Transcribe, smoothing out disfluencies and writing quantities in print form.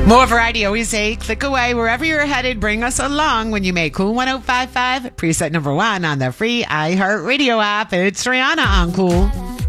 More variety, always say. Click away wherever you're headed. Bring us along when you make Cool 105.5 preset number 1 on the free iHeartRadio app. It's Rihanna on Cool.